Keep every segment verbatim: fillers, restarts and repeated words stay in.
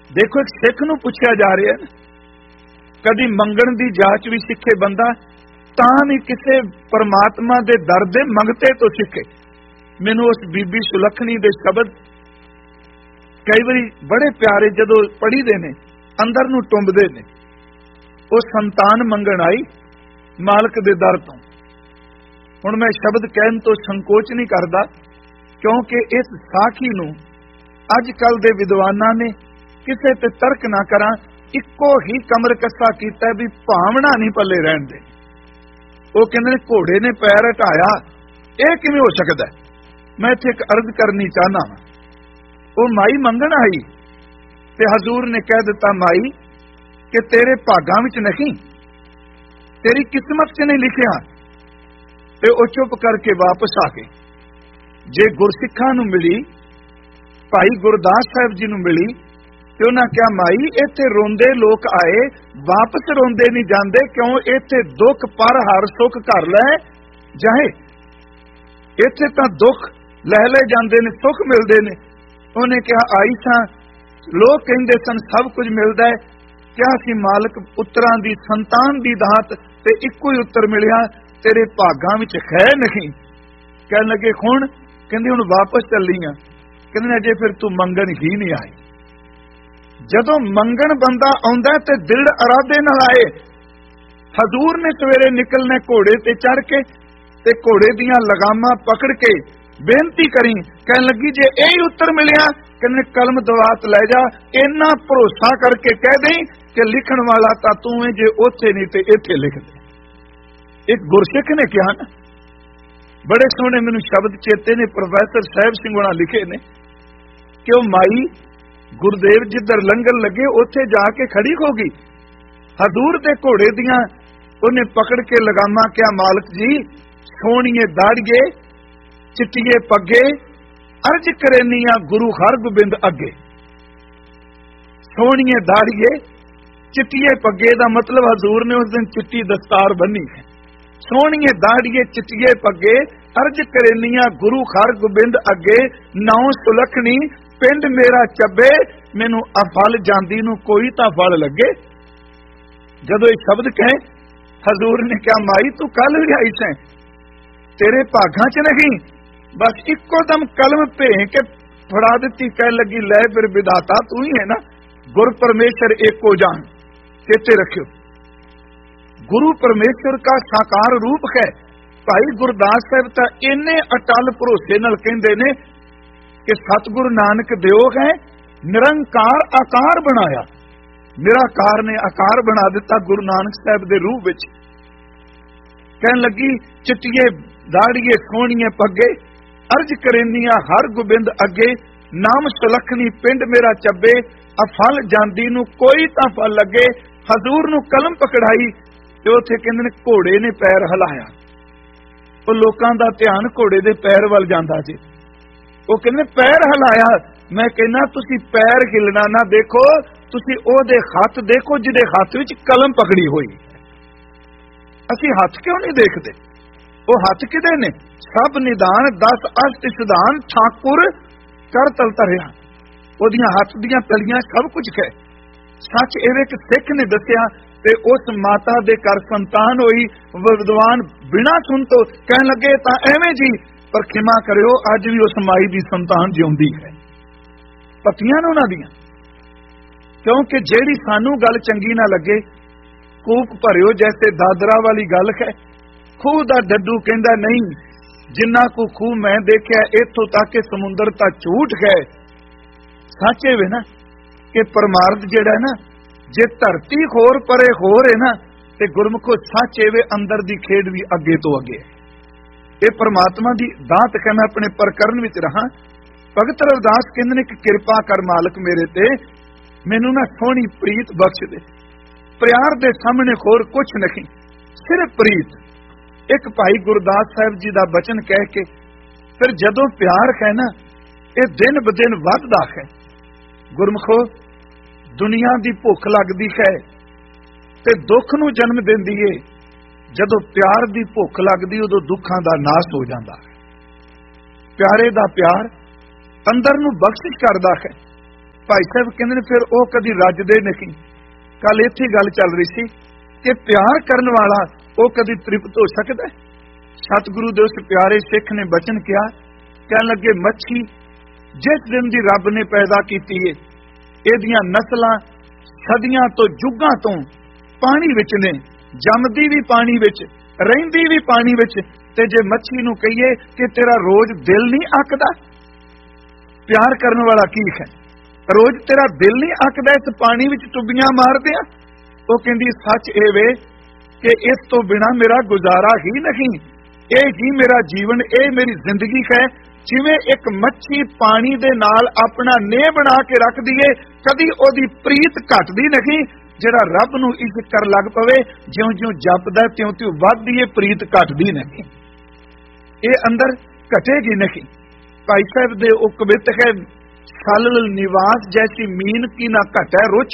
देखो एक सिख नूं पुछया जा रहा है, कदी मंगण दी जाच भी सिखे बंदा तां नहीं किसे परमात्मा दे दर दे मंगते तो सिखे। मैनू उस बीबी सुलखनी दे शब्द कई बारी बड़े प्यारे जदों पढ़ी दे ने अंदर नूं टुंबदे ने। वो संतान मंगण आई मालक दे दर तो। हुण मैं शब्द कहण तो संकोच नहीं करदा, क्योंकि इस साखी नूं अज कल दे विद्वानां ने किसे ते तर्क ना करा इक्को ही कमर कस्सा कीता भी भावना नहीं पल्ले रहन दे। वो कहंदे ने घोड़े ने पैर हटाया, यह किवें हो सकदा है। मैं इत्थे एक अर्ज करनी चाहना, वो माई मंगण आई ते हजूर ने कह दिता माई कि तेरे भागां विच नहीं, तेरी किस्मत च नहीं लिखिया। ते वो चुप करके वापस आ गए। जे गुरसिखां नूं मिली, भाई गुरदास साहिब जी नूं मिली, ते उन्हां कहा माई इत्थे रोंदे लोग आए वापस रोंदे नहीं जांदे, क्यों इत्थे दुख पर हर सुख घर लै जाए। इत्थे तां दुख लै ले जांदे ने, सुख मिलदे ने। उन्हें कहा आई सां, लोग कहिंदे सन सब कुछ मिलदा है, क्या सी मालक पुत्रां दी संतान दी दात ते इक्को ही उत्तर मिलिया तेरे भागां विच खै नहीं। कहण लगे हुण, कहंदे हुण वापस चली आ। कहंदे अजे फिर तू मंगण ही नहीं आई। जदों मंगण बंदा आउंदा ते दिल इरादे नाल आए। हजूर ने सवेरे निकलने घोड़े ते चढ़ के ते घोड़े दियां लगामां पकड़ के बेनती करी। कहण लगी जे यही उत्तर मिलिया, कहने कलम दवात लै जा, इन्ना भरोसा करके कह दें कि लिखण वाला तां तू है, जे उत्थे नहीं ते इत्थे लिख दे। एक गुरसिख ने कहा ना, बड़े सोहणे मैनूं शब्द चेते ने, प्रोफैसर साहिब सिंह होना लिखे ने कि वो माई गुरदेव जिधर लंघन लगे उत्थे जाके खड़ी हो गई। हजूर दे घोड़े दियां उन्हें पकड़ के लगामा क्या मालक जी सोहणीए दाड़िए चिट्टिए पग्गे अर्ज करेनिया गुरु हर गोबिंद अगे। सोहणीए दाड़िए चिट्टिए पग्गे दा मतलब हजूर ने उस दिन चिट्टी दस्तार बन्नी है। सोहणीए दाड़िए चिट्टिए पग्गे अर्ज करेनिया गुरु हर गोबिंद अगे। नौ सुलखनी पिंड मेरा चब्बे, मैनू अफल जांदी नू कोई तां फल लगे। जदों ये शब्द कहे हजूर ने कहा माई तू कल भी आई सैं, तेरे भागां च नहीं। बस इक्को दम कलम भे के फड़ा दिती। कह लगी लै फिर विधाता तू ही है ना, गुर परमेश्वर एको जान। चेते रखियो गुरु परमेश्वर का साकार रूप है। भाई गुरदास साहिब तां इन्ने अटल भरोसे नाल कहंदे ने कि सतगुरु नानक देव है निरंकार आकार बनाया। निराकार ने आकार बना दिता गुरु नानक साहिब दे रूप विच। कहन लगी चिट्टिए दाड़िए सोहणीए पग्गे अर्ज करेनिया हर गोबिंद अगे। नाम सुलखनी पिंड मेरा चब्बे, अफल जांदी नू कोई तां फल लगे। हजूर नू कलम पकड़ाई ते उत्थे कहंदे ने घोड़े ने पैर हिलाया। वो लोकां दा ध्यान घोड़े दे पैर वल जांदा जी। वो कहंदे पैर हिलाया। मैं कहना तुसी पैर हिलना ना देखो, तुसी ओहदे हथ देखो जिहदे हथ विच कलम पकड़ी हुई। असीं हथ क्यों नहीं देखते? वो हथ किदे ने? सब निदान दस अष्ट सिद्धांत ठाकुर कर तल धरिया। ओहदियां हथ दियां तलियां सब कुछ है। सच इह एक सिख ने दसिया ते उस माता दे घर संतान होई। विद्वान बिना सुन तो कहन लगे तां एवें जी, पर खिमा करियो अज भी उस माई दी संतान जिउंदी है। पतियां ने उन्हां दियां, क्योंकि जेड़ी सानू गल चंगी ना लगे कूक भरियो जैसे दादरा वाली गल है। खूह दा डड्डू कहंदा नहीं, जिन्ना को खूह मैं देखिया इत्थों तक के समुंदर ता झूठ है। सच है वे ना कि परमार्थ जेड़ा है ना, जे धरती होर परे होर है ना ते गुरमुखो सच है वे अंदर दी खेड भी अगे तो अगे है। ये परमात्मा दी दात है। मैं अपने प्रकरण विच रहा। भगत रविदास कहंदे ने कि किरपा कर मालक मेरे ते, मैनू ना सोहनी प्रीत बख्श दे। प्यार दे सामने होर कुछ नहीं, सिर्फ प्रीत। एक भाई गुरदास साहिब जी दा बचन कह के फिर जदों प्यार है ना, ये दिन ब दिन वधदा है। गुरमुखो दुनिया दी भुख लगदी है ते दुख नू जन्म दिंदी है। जदों प्यार दी भुख लगदी उदों दुखां दा नाश हो जांदा है। प्यारे दा प्यार अंदर नू बख्शिश करदा है। भाई साहब कहते ने फिर वो कदी रजदे नहीं। कल इत्थे गल चल रही सी कि प्यार करने वाला वो कदी तृप्त हो सकता है? सतगुरु दे उस प्यारे सिख ने बचन किया, कहन लगे मच्छी जिस दिन दी रब ने पैदा कीती है, इहदियां नस्लां सदियां तो जुगां तो पानी विच ने, जमदी भी पानी विच, रहिंदी भी पानी विच। ते जे मच्छी नूं कहिए कि तेरा रोज दिल नहीं अकदा, प्यार करने वाला की है, रोज तेरा दिल नहीं अकदा इस पानी विच टुबियां मारदे आ? वो कहंदी सच ए वे कि इस तो बिना मेरा गुजारा ही नहीं, ये ही मेरा जीवन, ये मेरी जिंदगी है। जिवें एक मच्छी पानी दे नाल अपना नेह बना के रख दीए, कदी ओदी प्रीत घटदी नहीं। जिहड़ा रब नूं इश्क कर लग पवे, ज्यों ज्यों जपदा त्यों त्यों वधदी है, प्रीत घटदी नहीं, ये अंदर घटेगी नहीं। भाई साहब दे ओ कवित है, सलल निवास जैसी मीन की ना घटै रुच,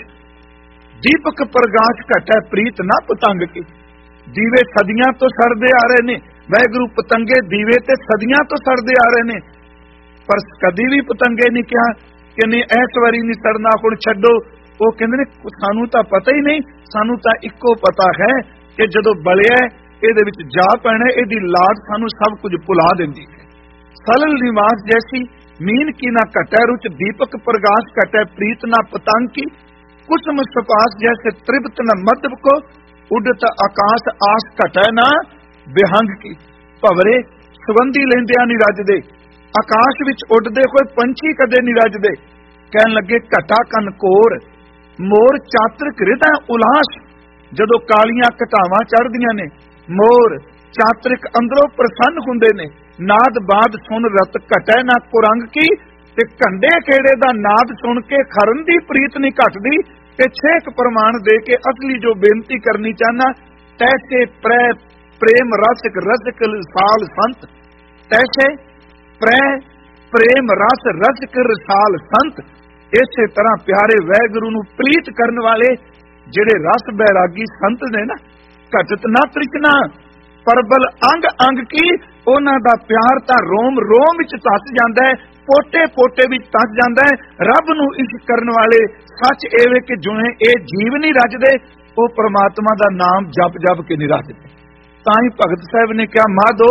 दीपक प्रकाश घटै प्रीत ना पतंग की। दीवे सदियां तो सड़दे आ रहे ने, वाहिगुरू पतंगे दीवे ते सदियां तो सड़दे आ रहे ने, पर कदी भी पतंगे नहीं कहा कि नहीं इस वारी नहीं सड़ना, हुण छड्डो। वो कहंदे ने सानू तां पता ही नहीं, सानू तां इक्को पता है कि जदों बलिया इहदे विच जा पैना, इहदी लाड सानू सब कुछ भुला दिंदी है। सलल निवास जैसी मीन की ना घटै रुच, दीपक प्रकाश घटै प्रीत ना पतंग की। कुसुम सपास जैसे तृप्त न मध्य को, उडत आकाश आस घटै ना बिहंग की। भवरे सुगंधी लेंदियां नहीं रजदे, आकाश विच उडदे कोई पंछी कदे नहीं रजदे। कहन लगे घटा कन कोर, मोर चातरिक हृदय उलास। जदों कालियां घटावां चढ़दियां ने, मोर चातरिक अंदरों प्रसन्न हुंदे ने। नाद बाद सुन रत घटै ना कुरंग की, ते कंडे खेड़े दा नाद सुन के खरन दी प्रीत नहीं घटदी। ते छेक प्रमाण दे के असली जो बेनती करनी चाहना, तैसे प्रै प्रेम रसिक रसिक रसाल संत, तैसे प्रै प्रेम रस रसिक रसाल संत। इसे तरह प्यारे वाहिगुरू नूं प्रीत करने वाले जिहड़े रस बैरागी संत ने ना, घटत ना तृष्णा परबल अंग अंग की। उन्हां दा प्यार तां रोम रोम विच धस जांदा है, पोटे पोटे विच धस जांदा है। रब नूं इश्क करने वाले सच एवे कि जिवें ये जीव नहीं रजदे, वो परमात्मा दा नाम जप जप के नहीं रजदे। तां ही भगत साहब ने कहा, माधो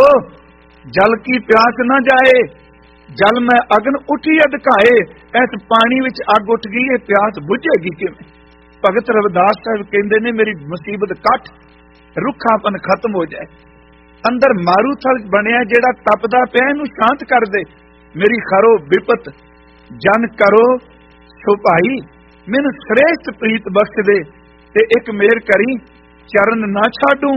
जल की प्यास ना जाए, जल में अगन उठी अधकाए। इस पानी विच अग उठ गई, ये प्यास बुझेगी किवें? भगत रविदास साहब कहंदे ने, मेरी मुसीबत कट, रुखापन खत्म हो जाए, अंदर मारूथल बनिया जिहड़ा तपदा पिया इहनूं शांत कर दे। मेरी खरो विपत जन करो सुभाई, मैनूं श्रेष्ठ प्रीत बख्श दे। ते एक मेर करी चरण ना छाडूं,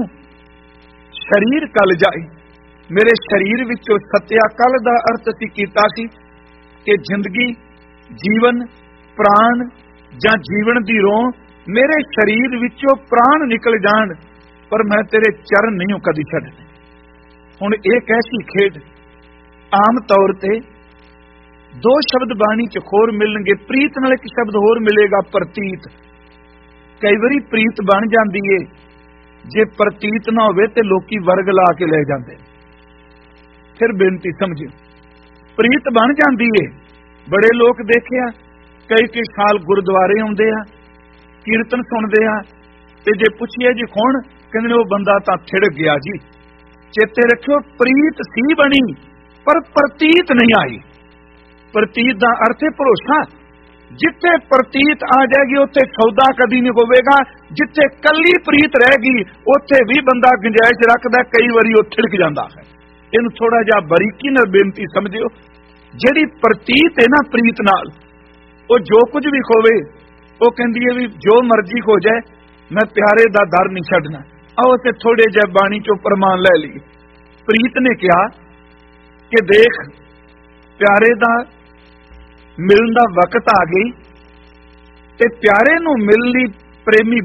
शरीर कल जाए। मेरे शरीर विचों सत्या कल दा अर्थ सी कीता सी कि जिंदगी जीवन प्राण जां जीवन दी रोह, मेरे शरीर विचों प्राण निकल जाण, पर मैं तेरे चरण नहीं कदी छड्डने। हुण एक ऐसी खेड, आम तौर ते दो शब्द बाणी च होर मिलणगे, प्रीत नाल एक शब्द होर मिलेगा प्रतीत। कई वारी प्रीत बन जांदी है, जे प्रतीत ना होवे ते लोकी वर्ग ला के ले जांदे। फिर बेनती समझियो, प्रीत बन जांदी है। बड़े लोग देखे आ, कई कई साल गुरुद्वारे आउंदे आ, कीर्तन सुनदे आ, ते जे पुछिए जी कौन, कहंदे ने वो बंदा तां छिड़ गया जी। चेते रखियो, प्रीत सी बनी पर प्रतीत नहीं आई। प्रतीत दा अर्थ है भरोसा। जिथे प्रतीत आ जाएगी उत्थे सौदा कदी नहीं होवेगा। जिथे कली प्रीत रहेगी उत्थे भी बंदा गुंजाइश रखदा, कई वारी वो छिड़क जांदा है। इहनूं थोड़ा जिहा बरीकी नाल बेनती समझियो। जिहड़ी प्रतीत है ना प्रीत नाल, वो जो कुछ भी होवे, वो कहंदी है भी जो मर्जी हो जाए, मैं प्यारे दा दर नहीं छड्डना। आओ ते थोड़े जिहे बाणी चों प्रमाण लै लईए। प्रीत ने कहा कि देख प्यारे दा मिलण दा वक्त आ गई, ते प्यारे नूं मिलण लई प्रेमी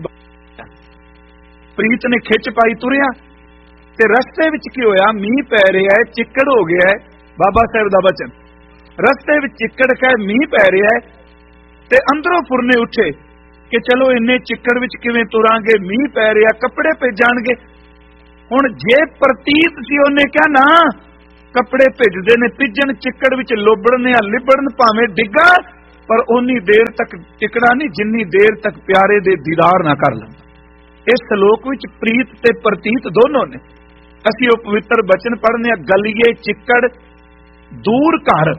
प्रीत ने खिच पाई तुरिया। ते रस्ते विच की होया, मींह पै रिहा है, चिक्कड़ हो गया है। बाबा साहब दा वचन, रस्ते विच चिक्कड़ है, मींह पै रिहा है, ते अंदरों फुरने उठे कि चलो इन्ने चिक्कड़ विच किवें तुरांगे, मींह पै रिहा, कपड़े भिजाणगे। हुण जे प्रतीत सी उहने कहा ना, कपड़े भिजदे ने, भिजण चिक्कड़ विच लोबड़न या लिबड़न, भावें डिग्गा पर उन्नी देर तक टिकना नहीं जिन्नी देर तक प्यारे दे दीदार ना कर लेंदा। इस श्लोक विच प्रीत ते प्रतीत दोनों ने। असीं वो पवित्र बचन पढ़ने गलिए चिक्कड़ दूर कर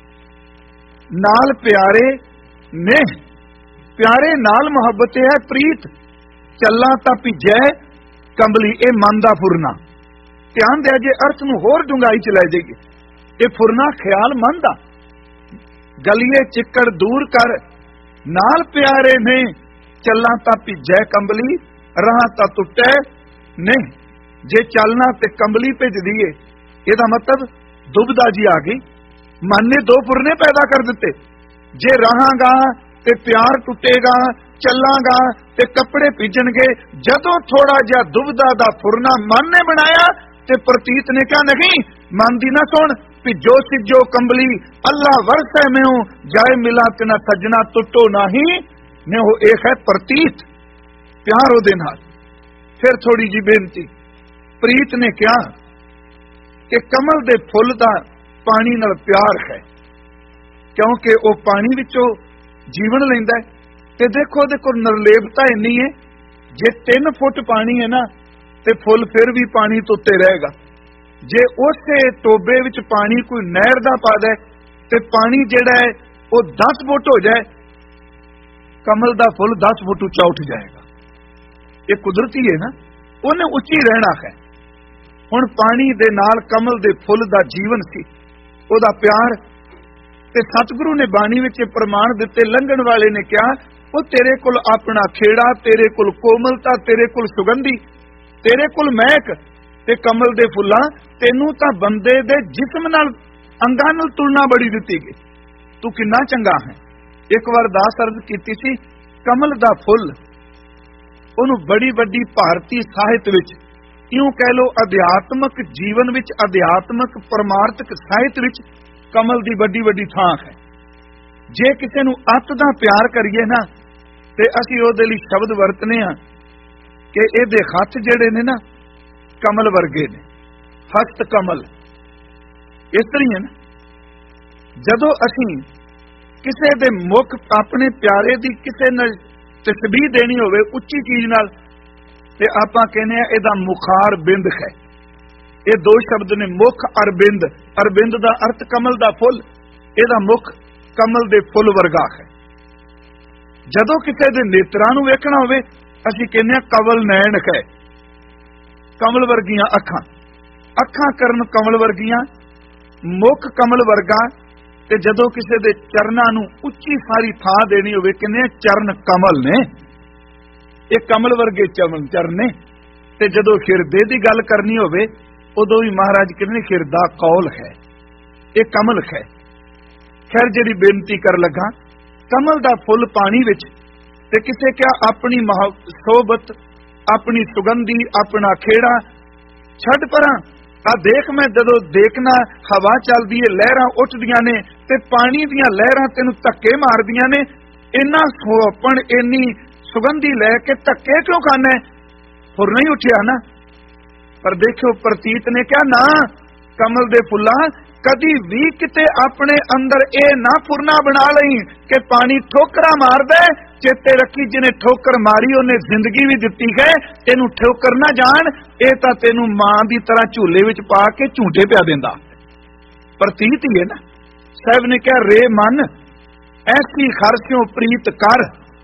नाल प्यारे ने, प्यारे नाल मुहब्बत है प्रीत, चला तां भिजै कंबली, ए मन दा फुरना। ध्यान दिया जे अर्थ नूं होर डूंघाई च लै जाइए, ये फुरना ख्याल मन दा। गलिए चिक्कड़ दूर कर नाल प्यारे ने, चलना तां भिजै कंबली, राह तां टुटै ने। जे चलना ते कंबली भिज दीए, इहदा मतलब दुबदा जी आ गई। मन ने दो फुरने पैदा कर दिते। जे रहांगा ते प्यार टुटेगा, चलांगा ते कपड़े भीजणगे। जदों थोड़ा जिहा दुबदा दा फुरना मन ने बनाया ते प्रतीत ने कहा नहीं, मन दी ना सुन, भिजो सिजो कंबली, अल्लाह वरसै में जाए मिला ते ना सजना टुटो नाही ने। हो एक है प्रतीत, प्यार ओदे नाल। फिर थोड़ी जी बेनती, प्रीत ने कहा कि कमल दे फुल दा पानी नाल प्यार है, क्योंकि वो पानी विचों जीवन लैंदा है। ते देखो देखो निर्लेपता इन्नी है, जे तीन फुट पानी है ना ते फुल फिर भी पानी तो उत्ते रहेगा। जे उसे टोबे विच पानी कोई नहर दा पा दे ते पानी जिहड़ा है वो दस फुट हो जाए, कमल दा फुल दस फुट उच्चा उठ जाएगा। ये कुदरती है ना, उन्हें उच्ची रहना है। हुण पानी दे नाल कमल दे फुल दा जीवन सी, ओदा प्यार। ते सतगुरु ने बाणी विच प्रमाण दिते। लंघण वाले ने कहा, वो तेरे कुल अपना खेड़ा, तेरे कुल कोमलता, तेरे कुल सुगंधी, तेरे कुल महक ते कमल दे फुल्लां, तेनू तां बंदे दे जिस्म नाल अंगां नाल तुलना बड़ी दित्ती गई। तू किन्ना चंगा है। एक वार दास अर्ज कीती सी, कमल दा फुल ओनू बड़ी वड्डी भारती ਸਾਹਿਤ विच, इउं कह लो अध्यात्मक जीवन विच, अध्यात्मक परमार्थक ਸਾਹਿਤ विच कमल दी वड्डी वड्डी थां है। जे किसी नूं अत दा प्यार करिए ना ते असीं ओहदे लई शब्द वरतने आ कि इहदे हत्थ जिहड़े ने ना कमल वर्गे ने, हस्त कमल। इस तरह है ना, जदों असीं किसी दे मुख अपने प्यारे दी किसी नाल तस्बीह देनी होवे उच्ची चीज नाल, ते आपां कहने आ इहदा मुखार बिंद है। ये दो शब्द ने, मुख अरबिंद। अरबिंद दा अर्थ कमल दा फुल, इहदा मुख कमल दे फुल वर्गा है। जदों किसी दे नेत्रां नूं वेखना होवे असीं कहने आ कवल नैन है, कमल वर्गियां अखां। अखां करन कमल वर्गियां, मुख कमल वर्गा। ते जदों किसी दे चरनां नूं उच्ची सारी थां देनी होवे कहने आ चरण कमल ने, ये कमल वर्गे चरण चरण ने। ते जदों हिरदे दी गल करनी होवे उदों भी महाराज कहने हिरदा कौल है, ये कमल है। खैर जिहड़ी बेनती कर लगा, कमल दा फुल पानी विच ते किसे क्या अपनी सोबत, अपनी सुगंधी, अपना खेड़ा छड्ड परां। आ देख, मैं जदों देखना हवा चलदी है, लहरां उठदियां ने ते पानी दीयां लहरां तैनूं धक्के मारदियां ने। इन्ना सोहपण, इन्नी सुगंधी लैके धक्के क्यों खाना है? फुर नहीं उठिया ना। पर देखो प्रतीत ने क्या ना, कमल दे फुल्लां कदी भी किते अपने अंदर ए ना फुरना बना लई कि पानी ठोकरा मार दे। चेते रखी, जिन्हें ठोकर मारी उन्हें जिंदगी भी दिती है, तेनू ठोकर ना जान, ए तां तेनू मां दी तरह झूले विच पा के झूठे पिया देंदा। प्रतीत ही है ना। साहब ने कहा, रे मन ऐसी खरस्यों प्रीत कर,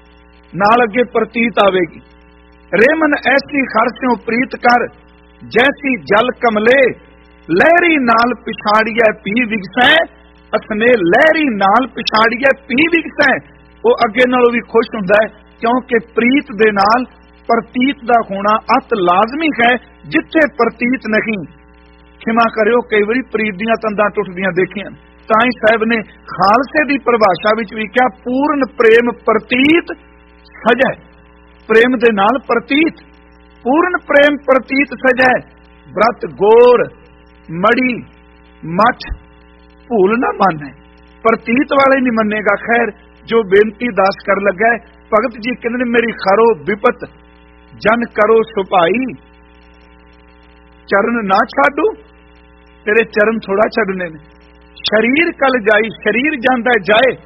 नाल अगे प्रतीत आवेगी। रे मन ऐसी खरस्यों प्रीत कर, जैसी जल कमले लहरी नाल पिछाड़िया पी विगसै। असने लहरी नाल पिछाड़िया पी विगसै। वो अगे नालों भी खुश हुंदा है, क्योंकि प्रीत दे नाल प्रतीत दा होना अत लाजमी है। जिथे प्रतीत नहीं, खिमा करियो कई बारी प्रीत दियां तंदां टुटदियां देखियां। तां ही साहब ने खालसे दी परिभाषा विच भी क्या, पूर्ण प्रेम प्रतीत सजै। प्रेम दे नाल प्रतीत, पूर्ण प्रेम प्रतीत सजै। व्रत गोर मड़ी मठ भूल ना माने, प्रतीत वाले नहीं मनेगा। खैर जो बेनती दास कर लगा है, भगत जी कहते मेरी खरो विपत जन करो सुपाई, चरण ना छाडू, तेरे चरण थोड़ा छड़ने ने। शरीर कल जाई, शरीर जांदा जाए,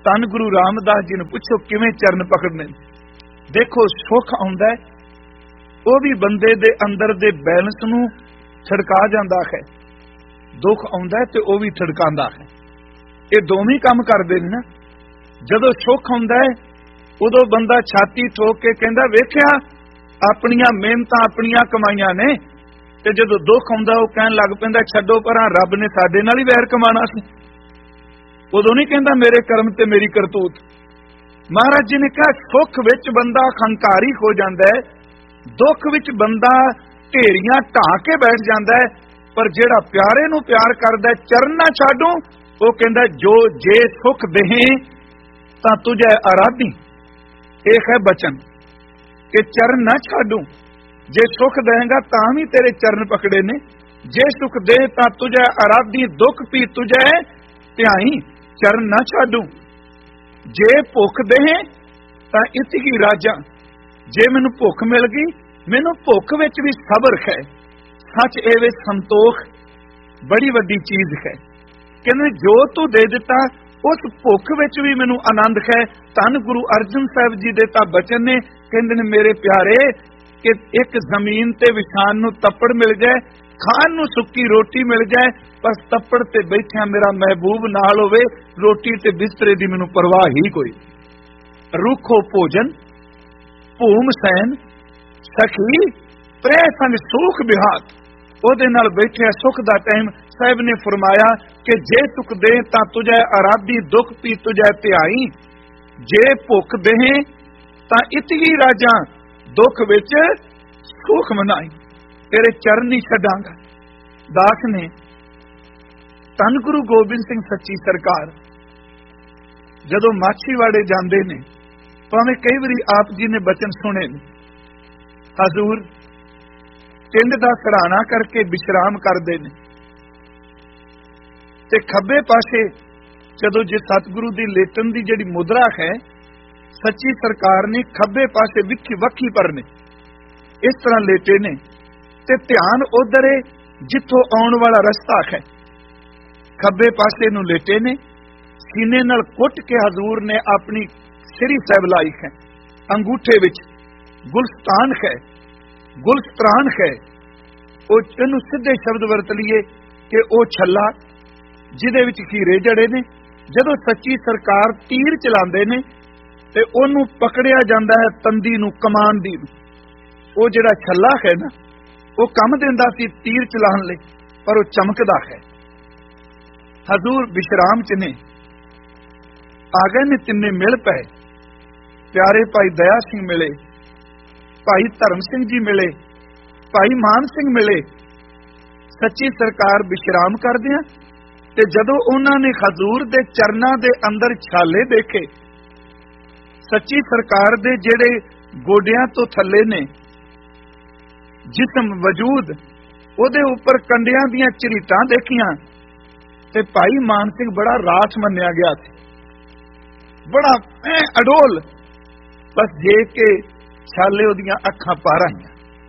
ਧੰਨ ਗੁਰੂ ਰਾਮਦਾਸ ਜੀ ਨੂੰ ਪੁੱਛੋ ਕਿਵੇਂ ਚਰਨ ਪਕੜਨੇ। ਦੇਖੋ, ਸੁੱਖ ਆਉਂਦਾ ਹੈ, ਉਹ ਵੀ ਬੰਦੇ ਦੇ ਅੰਦਰ ਦੇ ਬੈਲੈਂਸ ਨੂੰ ਛੜਕਾ ਜਾਂਦਾ ਹੈ। ਦੁੱਖ ਆਉਂਦਾ ਹੈ ਤੇ ਉਹ ਵੀ ਛੜਕਾਉਂਦਾ ਹੈ। ਇਹ ਦੋਵੇਂ ਕੰਮ ਕਰਦੇ ਨੇ ਨਾ। ਜਦੋਂ ਸੁੱਖ ਆਉਂਦਾ ਹੈ ਉਦੋਂ ਬੰਦਾ ਛਾਤੀ ਠੋਕ ਕੇ ਕਹਿੰਦਾ, ਵੇਖਿਆ ਆਪਣੀਆਂ ਮਿਹਨਤਾਂ ਆਪਣੀਆਂ ਕਮਾਈਆਂ ਨੇ। ਤੇ ਜਦੋਂ ਦੁੱਖ ਆਉਂਦਾ ਉਹ ਕਹਿਣ ਲੱਗ ਪੈਂਦਾ, ਛੱਡੋ ਪਰਾਂ, ਰੱਬ ਨੇ ਸਾਡੇ ਨਾਲ ਹੀ ਵੈਰ ਕਮਾਣਾ ਸੀ। ਉਦੋਂ ਨਹੀਂ ਕਹਿੰਦਾ ਮੇਰੇ ਕਰਮ ਤੇ ਮੇਰੀ ਕਰਤੂਤ। ਮਹਾਰਾਜ ਜੀ ਨੇ ਕਿਹਾ, ਸੁੱਖ ਵਿੱਚ ਬੰਦਾ ਹੰਕਾਰੀ ਹੋ ਜਾਂਦਾ ਹੈ, ਦੁੱਖ ਵਿੱਚ ਬੰਦਾ ਢੇਰੀਆਂ ਢਾਹ ਕੇ ਬੈਠ ਜਾਂਦਾ ਹੈ। ਪਰ ਜਿਹੜਾ ਪਿਆਰੇ ਨੂੰ ਪਿਆਰ ਕਰਦਾ, ਚਰਨ ਨਾ ਛੱਡੂ, ਉਹ ਕਹਿੰਦਾ ਜੋ ਜੇ ਸੁੱਖ ਦੇਹੀਂ ਤਾਂ ਤੁਝੇ ਆਰਾਧੀ। ਇਹ ਹੈ ਬਚਨ ਕਿ ਚਰਨ ਨਾ ਛੱਡੂ। ਜੇ ਸੁੱਖ ਦੇਗਾ ਤਾਂ ਵੀ ਤੇਰੇ ਚਰਨ ਪਕੜੇ ਨੇ। ਜੇ ਸੁੱਖ ਦੇ ਤਾਂ ਤੁਝੇ ਆਰਾਧੀ, ਦੁੱਖ ਵੀ ਤੁਝੇ ਧਿਆਈ, ਚਰਨ ਨਾ ਛੱਡੂ। ਜੇ ਭੁੱਖ ਦੇਹੀਂ ਤਾਂ ਇਤਿਕੀ ਰਾਜਾਂ। ਜੇ ਮੈਨੂੰ ਭੁੱਖ ਮਿਲ ਗਈ, ਮੈਨੂੰ ਭੁੱਖ ਵਿੱਚ ਵੀ ਸਬਰ ਹੈ। ਸੱਚ ਇਹ ਵਿੱਚ ਸੰਤੋਖ ਬੜੀ ਵੱਡੀ ਚੀਜ਼ ਹੈ। ਕਹਿੰਦੇ ਜੋ ਤੂੰ ਦੇ ਦਿੱਤਾ ਉਸ ਭੁੱਖ ਵਿੱਚ ਵੀ ਮੈਨੂੰ ਆਨੰਦ ਹੈ। ਧੰਨ ਗੁਰੂ ਅਰਜਨ ਸਾਹਿਬ ਜੀ ਦੇ ਤਾਂ ਬਚਨ ਨੇ, ਕਹਿੰਦੇ ਨੇ ਮੇਰੇ ਪਿਆਰੇ ਕਿ ਇੱਕ ਜ਼ਮੀਨ ਤੇ ਵਿਛਾਣ ਨੂੰ ਤੱਪੜ ਮਿਲ ਜਾਏ, ਖਾਣ ਨੂੰ ਸੁੱਕੀ ਰੋਟੀ ਮਿਲ ਜਾਏ, ਬਸ ਤੱਪੜ ਤੇ ਬੈਠਿਆ ਮੇਰਾ ਮਹਿਬੂਬ ਨਾਲ ਹੋਵੇ, ਰੋਟੀ ਤੇ ਬਿਸਤਰੇ ਦੀ ਮੈਨੂੰ ਪਰਵਾਹ ਹੀ ਕੋਈ। ਰੁੱਖੋ ਭੋਜਨ ਭੂਮ ਸੈਨ ਸਖੀ ਪ੍ਰੈ ਸੰਗ ਸੁਖ ਬਿਹਾਤ। ਉਹਦੇ ਨਾਲ ਬੈਠਿਆ ਸੁਖ ਦਾ ਟਾਈਮ ਸਾਹਿਬ ਨੇ ਫਰਮਾਇਆ ਕਿ ਜੇ ਸੁਖ ਦੇ ਤਾਂ ਤੁਝੇ ਆਰਾਧੀ, ਦੁੱਖ ਪੀ ਤੁਝੇ ਧਿਆਈ। ਜੇ ਭੁੱਖ ਦੇਹੀਂ ਤਾਂ ਇਤਗੀ ਰਾਜਾਂ, ਦੁੱਖ ਵਿੱਚ ਸੁਖ ਮਨਾਈ। ਤੇਰੇ ਚਰਨ ਨਹੀਂ ਛੱਡਾਂਗਾ। ਦਾਸ ਨੇ ਧੰਨ ਗੁਰੂ ਗੋਬਿੰਦ ਸਿੰਘ ਸੱਚੀ ਸਰਕਾਰ ਜਦੋਂ ਮਾਛੀਵਾੜੇ ਜਾਂਦੇ ਨੇ, ਭਾਵੇਂ ਕਈ ਵਾਰੀ ਆਪ ਜੀ ਨੇ ਬਚਨ ਸੁਣੇ ਨੇ, ਹਜ਼ੂਰ ਟਿੰਡ ਦਾ ਸਰਾਣਾ ਕਰਕੇ ਵਿਸ਼ਰਾਮ ਕਰਦੇ ਨੇ ਤੇ ਖੱਬੇ ਪਾਸੇ ਜਦੋਂ ਜੇ ਸਤਿਗੁਰੂ ਦੀ ਲੇਟਣ ਦੀ ਜਿਹੜੀ ਮੁਦਰਾ ਹੈ, ਸੱਚੀ ਸਰਕਾਰ ਨੇ ਖੱਬੇ ਪਾਸੇ ਵਿੱਖੀ ਵੱਖੀ ਪਰ ਨੇ ਇਸ ਤਰ੍ਹਾਂ ਲੇਟੇ ਨੇ ਤੇ ਧਿਆਨ ਉਧਰ ਹੈ ਜਿੱਥੋਂ ਆਉਣ ਵਾਲਾ ਰਸਤਾ ਹੈ। ਖੱਬੇ ਪਾਸੇ ਨੂੰ ਲੇਟੇ ਨੇ, ਸੀਨੇ ਨਾਲ ਕੁੱਟ ਕੇ ਹਜ਼ੂਰ ਨੇ ਆਪਣੀ ਸਿਰੀ ਸਾਹਿਬ ਲਾਈ ਹੈ। ਅੰਗੂਠੇ ਵਿੱਚ ਗੁਲਸਤਾਨ ਹੈ, ਗੁਲਸਤਰਾਨ ਹੈ। ਉਹ ਇਹਨੂੰ ਸਿੱਧੇ ਸ਼ਬਦ ਵਰਤ ਲਈਏ ਕਿ ਉਹ ਛੱਲਾ ਜਿਹਦੇ ਵਿੱਚ ਹੀਰੇ ਜੜੇ ਨੇ। ਜਦੋਂ ਸੱਚੀ ਸਰਕਾਰ ਤੀਰ ਚਲਾਉਂਦੇ ਨੇ ਤੇ ਉਹਨੂੰ ਪਕੜਿਆ ਜਾਂਦਾ ਹੈ ਤੰਦੀ ਨੂੰ, ਕਮਾਨ ਦੀ ਨੂੰ। ਉਹ ਜਿਹੜਾ ਛੱਲਾ ਹੈ ਨਾ, ਉਹ ਕੰਮ ਦਿੰਦਾ ਸੀ ਤੀਰ ਚਲਾਉਣ ਲਈ, ਪਰ ਉਹ ਚਮਕਦਾ ਹੈ। ਹਜ਼ੂਰ ਵਿਸ਼ਰਾਮ ਚ ਨੇ, ਆ ਗਏ ਨੇ, ਤਿੰਨੇ ਮਿਲ ਪਏ। ਪਿਆਰੇ ਭਾਈ ਦਇਆ ਸਿੰਘ ਮਿਲੇ, ਭਾਈ ਧਰਮ ਸਿੰਘ ਜੀ ਮਿਲੇ, ਭਾਈ ਮਾਨ ਸਿੰਘ ਮਿਲੇ। ਸੱਚੀ ਸਰਕਾਰ ਵਿਸ਼ਰਾਮ ਕਰਦਿਆਂ ਤੇ ਜਦੋਂ ਉਹਨਾਂ ਨੇ ਹਜ਼ੂਰ ਦੇ ਚਰਨਾਂ ਦੇ ਅੰਦਰ ਛਾਲੇ ਦੇਖੇ, ਸੱਚੀ ਸਰਕਾਰ ਦੇ ਜਿਹੜੇ ਗੋਡਿਆਂ ਤੋਂ ਥੱਲੇ ਨੇ ਜਿਸਮ ਵਜੂਦ, ਉਹਦੇ ਉੱਪਰ ਕੰਡਿਆਂ ਦੀਆਂ ਝਰੀਟਾਂ ਦੇਖੀਆਂ ਤੇ ਭਾਈ ਮਾਨ ਸਿੰਘ ਬੜਾ ਰਾਠ ਮੰਨਿਆ ਗਿਆ ਸੀ, ਬੜਾ ਐ ਅਡੋਲ। ਬਸ ਜੇ ਕੇ ਛਾਲੇ ਉਹਦੀਆਂ ਅੱਖਾਂ ਪਾਰ ਆਈਆਂ।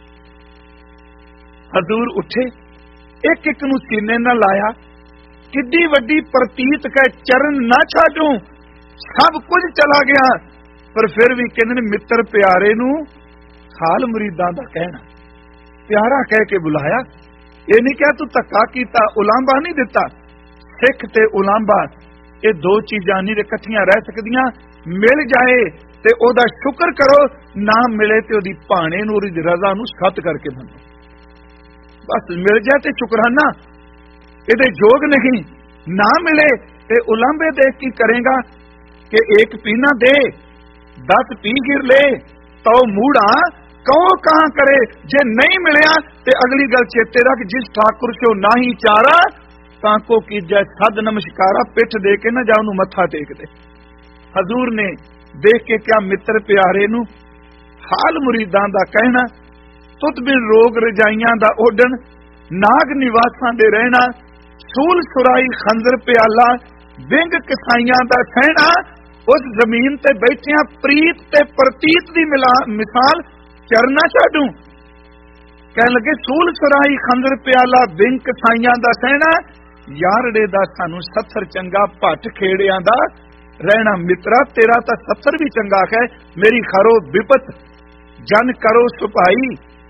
ਹਜ਼ੂਰ ਉੱਠੇ, ਇੱਕ ਇੱਕ ਨੂੰ ਸੀਨੇ ਨਾਲ ਲਾਇਆ। ਕਿੱਡੀ ਵੱਡੀ ਪ੍ਰਤੀਤ ਕਹੇ, ਚਰਨ ਨਾ ਛੱਡੂ, ਸਭ ਕੁਝ ਚਲਾ ਗਿਆ। ਪਰ ਫਿਰ ਵੀ ਕਹਿੰਦੇ ਨੇ ਮਿੱਤਰ ਪਿਆਰੇ ਨੂੰ ਹਾਲ ਮੁਰੀਦਾਂ ਦਾ ਕਹਿਣਾ, ਪਿਆਰਾ ਕਹਿ ਕੇ ਬੁਲਾਇਆ। ਇਹ ਨਹੀਂ ਕਿਹਾ ਤੂੰ ਧੱਕਾ ਕੀਤਾ, ਉਲਾਂਭਾ ਨਹੀਂ ਦਿੱਤਾ। ਸਿੱਖ ਤੇ ਉਲਾਂਭਾ ਇਹ ਦੋ ਚੀਜ਼ਾਂ ਨਹੀਂ ਇਕੱਠੀਆਂ ਰਹਿ ਸਕਦੀਆਂ। ਮਿਲ ਜਾਏ ਤੇ ਉਹਦਾ ਸ਼ੁਕਰ ਕਰੋ, ਨਾ ਮਿਲੇ ਤੇ ਉਹਦੀ ਭਾਣੇ ਨੂੰ, ਉਹਦੀ ਰਜ਼ਾ ਨੂੰ ਸਤ ਕਰਕੇ ਮੰਨੋ। ਬਸ ਮਿਲ ਜਾਏ ਤੇ ਸ਼ੁਕਰਾਨਾ, ਇਹਦੇ ਯੋਗ ਨਹੀਂ। ਨਾ ਮਿਲੇ ਤੇ ਉਲਾਂਭੇ ਦੇ ਕੀ ਕਰੇਗਾ ਕਿ ਇੱਕ ਪੀਣਾ ਦੇ ਦਸ ਪੀ ਗਿਰ ਲੈ ਤੋ ਮੂੜਾ ਕਹੋ ਕਹਾਂ ਕਰੇ। ਜੇ ਨਹੀਂ ਮਿਲਿਆ ਤੇ ਅਗਲੀ ਗੱਲ ਚੇਤੇ ਰੱਖ, ਜਿਸ ਠਾਕੁਰ ਚੋ ਨਾਹੀ ਚਾਰਾ ਤਾਂ ਕੋ ਕੀਜੈ ਸਦ ਨਮਸਕਾਰਾ। ਪਿੱਠ ਦੇ ਕੇ ਨਾ ਜਾ ਉਹਨੂੰ ਮੱਥਾ ਟੇਕ ਦੇ। ਹਜ਼ੂਰ ਨੇ ਦੇਖ ਕੇ ਕਿਹਾ ਮਿੱਤਰ ਪਿਆਰੇ ਨੂੰ ਹਾਲ ਮੁਰੀਦਾਂ ਦਾ ਕਹਿਣਾ, ਤੁਤ ਬਿਨ ਰੋਗ ਰਜਾਈਆਂ ਦਾ ਓਢਣ, ਨਾਗ ਨਿਵਾਸਾਂ ਦੇ ਰਹਿਣਾ, ਸੂਲ ਸੁਰਾਈ ਖੰਜਰ ਪਿਆਲਾ, ਵਿੰਗ ਕਸਾਈਆਂ ਦਾ ਸਹਿਣਾ। ਉਸ ਜ਼ਮੀਨ ਤੇ ਬੈਠਿਆਂ ਪ੍ਰੀਤ ਤੇ ਪ੍ਰਤੀਤ ਦੀ ਮਿਸਾਲ ਚਰਨਾ ਛੱਡੂ। ਕਹਿਣ ਲੱਗੇ ਸੂਲ ਸੁਰਾਈ ਖੰਜਰ ਪਿਆਲਾ, ਵਿੰਗ ਕਸਾਈਆਂ ਦਾ ਸਹਿਣਾ। ਯਾਰੜੇ ਦਾ ਸਾਨੂੰ ਸੱਥਰ ਚੰਗਾ, ਭੱਟ ਖੇੜਿਆਂ ਦਾ रहना मित्रा तेरा तां सत्तर भी चंगा है। मेरी खरो विपत जन करो सुपाई,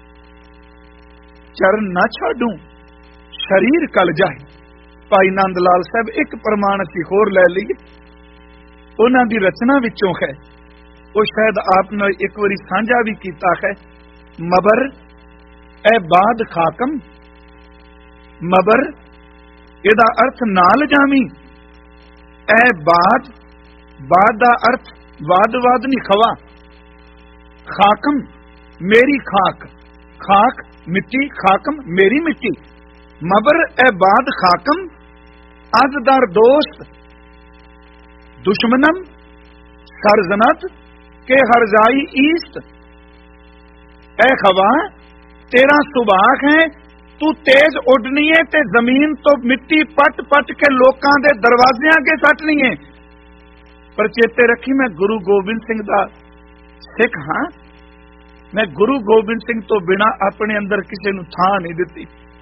चरण ना छाडूं शरीर कल जाए। भाई नंद लाल साहब एक प्रमाण असीं होर लै लईए, उन्हां दी रचना विचों है, वो शायद आप नाल एक वारी साझा भी कीता है। मबर ए बाद खाकम, मबर इहदा अर्थ नाल जामी, ए बाद बाद दा अर्थ वाद वाद नहीं खवा, खाकम मेरी खाक, खाक मिट्टी, खाकम मेरी मिट्टी। मबर ए बाद खाकम अजदार दोस्त, दुश्मनम सरजनत के हरजाई ईस्ट। ए खवा तेरा सुभाग है, तू तेज उडनी है ते जमीन तो मिट्टी पट पट के लोकां दे दरवाजियां अगे सटनी है। पर चेते रखी मैं गुरु गोबिंद सिंह दा सिख हां, मैं गुरु गोबिंद सिंह तो बिना अपने अंदर किसी नूं थां नहीं दिती।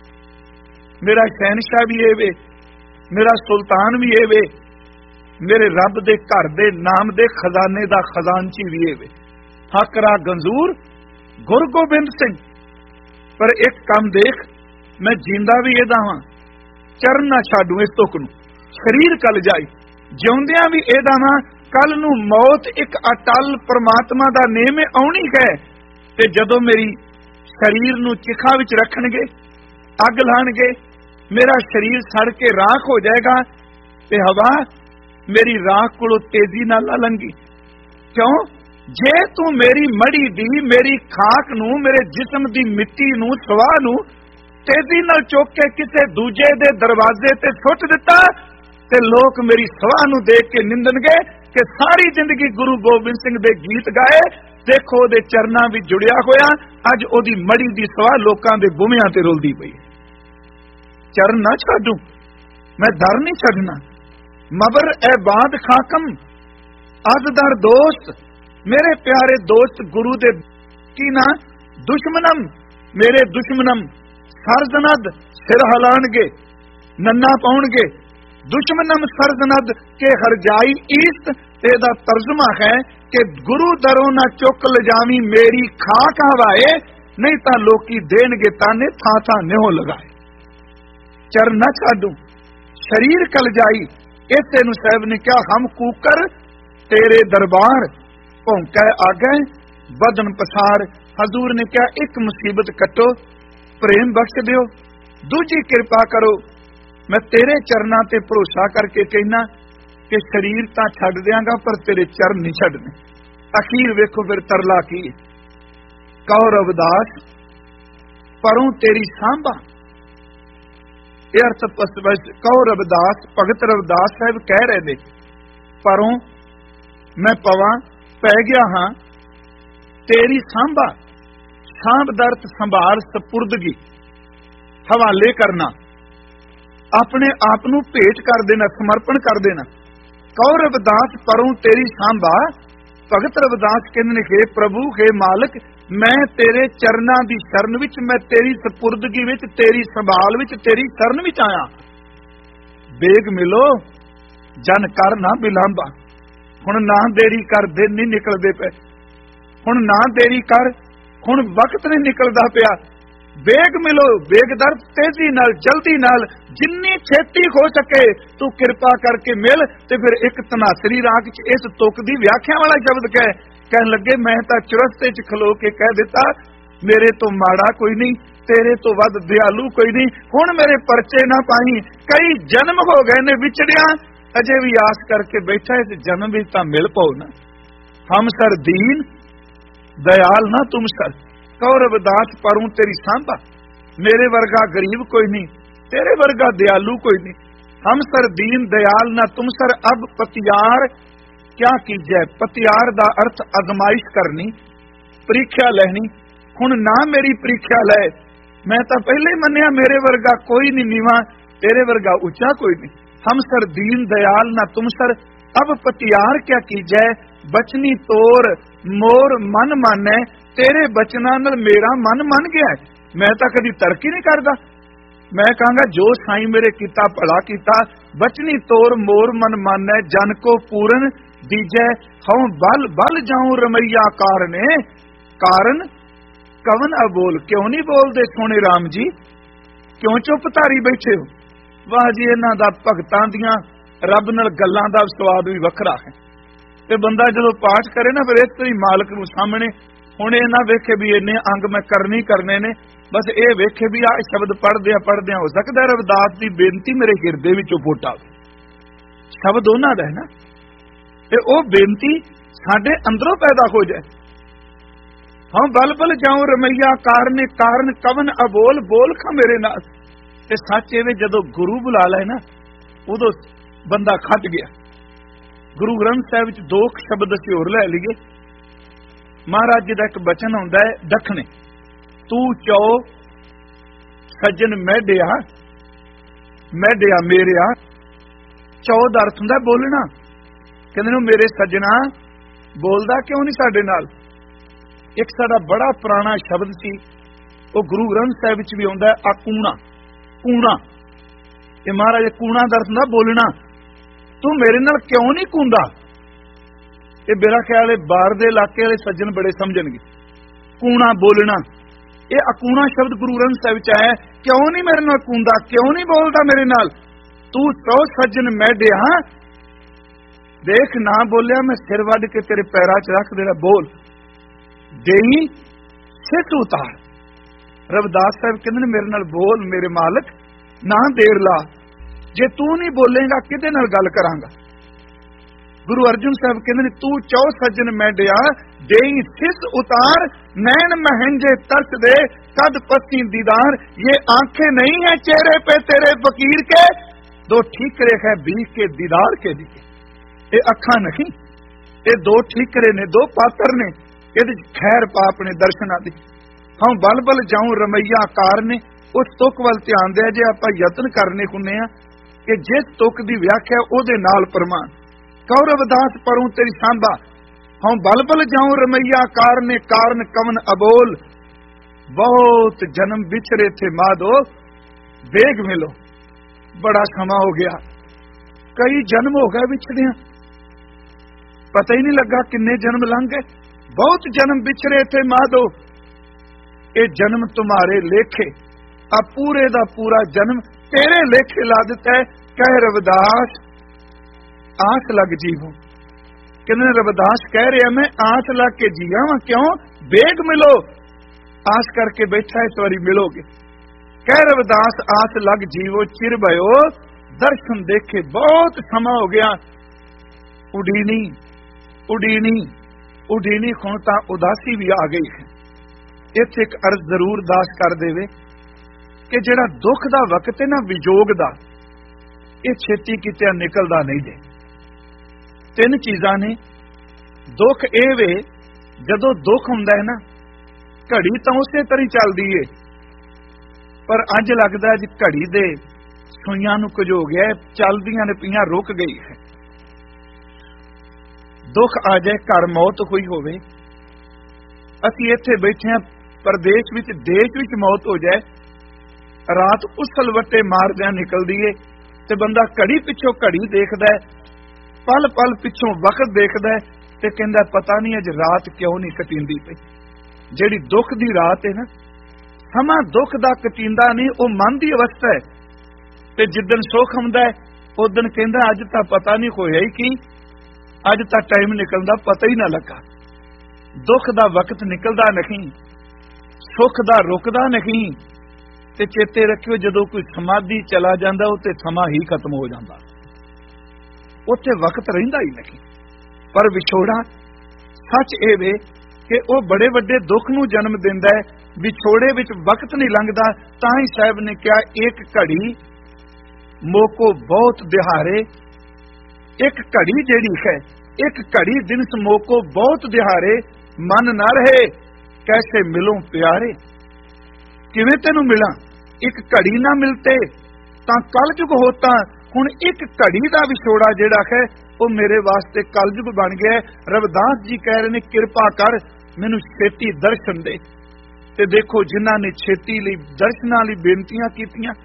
मेरा शहनशाह भी एवे, मेरा सुल्तान भी एवे, मेरे रब दे घर दे नाम दे खजाने दा खजानची भी एवे, हकरा गंजूर गुरु गोबिंद सिंह। पर एक काम देख, मैं जींदा भी एदा हां, चरण ना छाडू इस तुक नूं, शरीर कल जाई, जिउंदियां भी एदा हां, कल नूं मौत एक अटल परमात्मा दा नेम आउणी है। ते जदों मेरी शरीर नूं चिखा विच रखणगे, अग लाणगे, मेरा शरीर सड़ के राख हो जाएगा, ते हवा मेरी राख कोलों तेजी नाल लंघी। क्यों? जे तू मेरी मड़ी दी, मेरी खाक नूं, मेरे जिस्म दी मिट्टी नूं, सवाह नूं तेजी नाल चुक के किसे दूजे दे दरवाजे ते सुट दिता, ते लोग मेरी सवाह नूं देख के निंदणगे कि सारी जिंदगी गुरु गोबिंद सिंह दे गीत गाए, देखो ओदे चरनां विच जुड़िया होया, अज ओदी मड़ी दी सवाह लोकां दे बुमियां ते रुलदी पई। चरण ना छाडूं, मैं दर नहीं छड्डना। मबर ए बाद खाकम अजदर दोस्त, मेरे प्यारे दोस्त गुरु दे की ना दुश्मनम, मेरे दुश्मनम सरजनद सिर हलाणगे, नन्ना पाउणगे। दुश्मनम सरजनद के हरजाई ईस्त, एदा तर्जमा है कि गुरु दरों ना चुक लजावी मेरी खाक हवाए, नहीं तां लोकी देणगे ताने थां थां न्यों लगाए। चरण ना छाडूं शरीर कल जाई, इसे नूं साहब ने कहा हम कूकर तेरे दरबार भौंकै आगे बदन पसार। हजूर ने कहा एक मुसीबत कटो, प्रेम बख्श दियो, दूजी कृपा करो। मैं तेरे चरना ते भरोसा करके कहना कि शरीर तां छड्ड दियांगा पर तेरे चरण नहीं छड्डने। अखीर वेखो फिर तरला की, कहो रविदास परों तेरी सांभा। अर्थ कहो रविदास, भगत रविदास साहब कह रहे ने परों मैं पवा पै गया हां तेरी सांभा। सांभ दा अर्थ संभाल, सपुर्दगी, हवाले करना, अपने आप नूं भेंट कर देना, समर्पण कर देना। कहो रविदास परों तेरी सांभा। भगत रविदास कहंदे ने हे प्रभु, हे मालिक, मैं तेरे चरनां दी शरण विच, मैं तेरी सपुर्दगी विच, तेरी संभाल विच, तेरी शरण विच आया। बेग मिलो जन कर ना बिलांबा। हुण ना देरी कर, दिन नहीं निकलदे पे, हुण ना देरी कर, हुण वक्त नहीं निकलदा पिया। बेग मिलो, बेग दर तेजी नाल, जल्दी नाल, जिन्नी छेती हो सके तू कृपा करके मिल। ते फिर एक तनासरी राग च इस तुक दी व्याख्या वाला शब्द कह कहन लगे मैं तां चुरस्ते च खलो के कह दिता मेरे तो माड़ा कोई नहीं, तेरे तो वध दयालु कोई नहीं, हुण मेरे परचे ना पाई। कई जन्म हो गए ने विछड़िया, अजे भी आस करके बैठा इस जन्म विच तां मिल पाओ ना। हम सर दीन दयाल ना तुम सर। कहो रविदास परूं तेरी सांभा, मेरे वर्गा गरीब कोई नहीं, तेरे वर्गा दयालु कोई नहीं। हम सर दीन दयाल ना तुम सर। अब पतियार क्या कीजै। पतियार दा अर्थ आजमाइश करनी, परीक्षा लैनी। हुण ना मेरी परीक्षा लै, मैं तां पहले मन्निया मेरे वर्गा कोई नहीं नीवा, तेरे वर्गा ऊंचा कोई नहीं। हम सर दीन दयाल ना तुम सर। अब पतियार क्या कीजै, बचनी तोर मोर मन मानै। तेरे बचना नाल मेरा मन मन गया है, मैं तां कदी तरक ही नहीं करदा। मैं कहांगा जो साईं मेरे कीता भला कीता, बचनी तोर मोर मन मानै, जन को पूरन दीजै, हूं बल बल जाऊं रमैया कारने, कारण कवन अबोल। क्यों नहीं बोलते सोने राम जी, क्यों चुप धारी बैठे हो? वाह जी, इन्हां दा भगतां दियां रब नाल गल्लां दा स्वाद भी वखरा है। ते बंदा जदों पाठ करे ना, फिर इस तरी मालक नूं सामने, हुण इह ना वेखे भी इन्ने अंग मैं करने ही करने ने, बस ये वेखे भी आ शब्द पढ़दे पढ़दे हो सकता है रविदास की बेनती मेरे हिरदे विचों फुट आवे। शब्द उन्हां दा है ना, ते ओ बेनती साडे अंदरों पैदा हो जाए। हाँ बल बल जाऊं रमैया कारने, कारण कवन अबोल, बोल खा मेरे नाल। ते सच एवे जदों गुरु बुला लै ना, उदों बंदा खट गया। गुरु ग्रंथ साहिब विच दो शब्द असीं होर लै लईए। महाराज जी दा एक बचन आउंदा है, दखने तू चौ सज्जन मैडिया, मैडिया मेरिया। चौ दा अर्थ हुंदा बोलना। कहंदे ने मेरे सज्जना बोलदा क्यों नहीं साडे नाल। एक साडा बड़ा पुराना शब्द सी, वो गुरु ग्रंथ साहिब विच भी आउंदा है, आकूणा, कूणा। ये महाराज कूणा दा अर्थ हुंदा बोलना। तू मेरे नाल क्यों नहीं कूंदा? ये मेरा ख्याल है बाहर दे इलाके वाले सज्जन बड़े समझणगे। कूणा बोलना, ये अकूणा शब्द गुरु ग्रंथ साहिब च आया। क्यों नहीं मेरे नाल कूंदा, क्यों नहीं बोलदा मेरे नाल? तू सौ सज्जन मैडिया, देख ना बोलिया मैं सिर वड के तेरे पैरां च रख देना। बोल देई सित उतार। रविदास साहिब कहंदे ने मेरे नाल बोल मेरे मालक, ना देर ला। जे तू नहीं बोलेगा किदे नाल गल करांगा। गुरु अर्जुन साहब कहंदे ने तू चौ सज्जन मैडिया, देई सिस उतार, नैन महंजे तरस दे, कद पति दीदार। ये आंखें नहीं है चेहरे पे तेरे फकीर के, दो ठीकरे है बीच के दीदार के लिए। ये अखा नहीं, ये दो ठीकरे ने, दो पात्र ने, ये खैर पा अपने दर्शना दी। हम बल बल जाऊं रमैया कार ने। उस तुक वल ध्यान दे, जे आपां यतन करने हुंदे आ कि जिस तुक दी व्याख्या ओदे नाल प्रमाण। कहो रविदास परूं तेरी सांभा, हम बल बल जाऊं रमैया कारने, कारण कवन अबोल। बहुत जन्म बिछरे थे माधो, वेग मिलो। बड़ा समा हो गया, कई जन्म हो गए बिछड़िया, पता ही नहीं लगा किन्ने जन्म लंघ गए। बहुत जन्म बिछरे थे माधो, ये जन्म तुम्हारे लेखे, आ पूरे दा पूरा जन्म तेरे लेखे ला दिता है। कह रविदास आस लग जीवो। कहने रविदास कह रहे मैं आस लग के जिया वा। क्यों? बेग मिलो, आस करके बैठा इस बारी मिलोगे। कह रविदास आस लग जीवो, चिर भयो दर्शन देखे। बहुत समा हो गया, उडीनी उडीनी उडीनी हुण तां उदासी भी आ गई है। इत्थे एक अर्ज जरूर दास कर देवे कि जिहड़ा दुख दा वक्त है ना, विजोग दा, ये छेती किते निकलदा नहीं जे। तीन चीजां ने। दुख ए वे जदों दुख हुंदा है ना, घड़ी तां उसे तरह चलदी है, पर अज लगदा अज घड़ी दे सुइयां नूं कुछ हो गया, चलदियां ने पईयां रुक गई है। दुख आ जाए, घर मौत हुई होवे, असीं इत्थे बैठे हां परदेश विच, देश विच मौत हो जाए, रात उसल वट्टे मारदियां निकलदी है, ते बंदा घड़ी पिछों घड़ी देखदा है, पल पल पिछों वक्त देखदा है, ते कहंदा पता नहीं अज रात क्यों नहीं कटींदी पई। जिहड़ी दुख दी रात है ना, समा दुख दा कटींदा नहीं, वो मन दी अवस्था है। ते जिद्दन सुख हुंदा है, उस दिन कहंदा अज तां पता नहीं होया ही की, अज तां टाइम निकलदा पता ही ना लगा। दुख दा वक्त निकलदा नहीं, सुख दा रुकदा नहीं। ते चेते रखियो जदों कोई समाधि चला जांदा, उत्ते समा ही खत्म हो जांदा, उत्थे वक्त रहिंदा ही नहीं। पर विछोड़ा सच ए वे कि वो बड़े वड्डे दुख नूं जन्म दिंदा है। विछोड़े विच वक्त नहीं लंघदा। तां ही साहब ने कहा एक घड़ी मोको बहुत दिहारे, एक घड़ी जेड़ी है, एक घड़ी दिन मोको बहुत दिहारे, मन ना रहे कैसे मिलो प्यारे। किवें तैनूं मिला, एक घड़ी ना मिलते तां कलयुग होता। हुण एक घड़ी दा विछोड़ा जिहड़ा है वो मेरे वास्ते कलयुग बन गया। रविदास जी कह रहे ने किरपा कर मैनूं छेती दर्शन दे। ते देखो जिन्हां ने छेती लई दर्शनां लई बेनतियां कीतियां,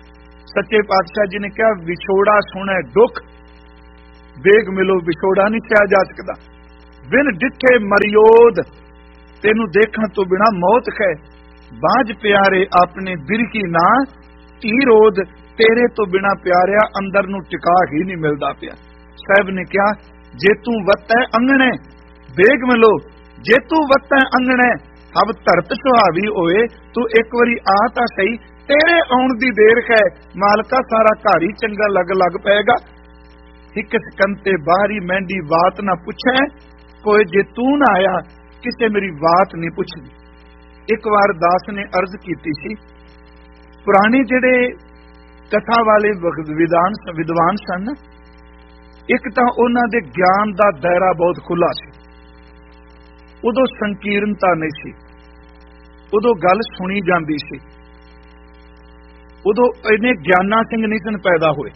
सच्चे पातशाह जी ने कहा विछोड़ा सुने दुख, वेग मिलो विछोड़ा नहीं सहा जा सकता। बिन डिठे मरियोद, तेनू देखण तो बिना मौत है। बाज प्यारे अपने बिरकी ना, धी रोद तेरे तो बिना प्यारिया अंदर नू टिका ही नहीं मिलता पिया। साहब ने कहा जे तू वत्तै अंगणे वेग मिलो, जे तू वत्तै अंगणे अब धरत सुहावी होए, तू एक बारी आ तां सही, तेरे आउण दी देर है मालका सारा घर ही चंगा लग लग पेगा। एक सकंते बाहरी महंदी बात ना पुछे, कोई जे तू ना आया किसे मेरी बात नहीं पुछदी। एक बार दास ने अर्ज की सी, पुराने जेड़े कथा वाले विद्वान विद्वान सन, एक तां उन्हां दे ज्ञान दा दायरा बहुत खुला सी, उदों संकीर्णता नहीं सी, उदों गल सुनी जाती सी, उदों इन्ने ज्ञाना सिंह नहीं सन पैदा हुए,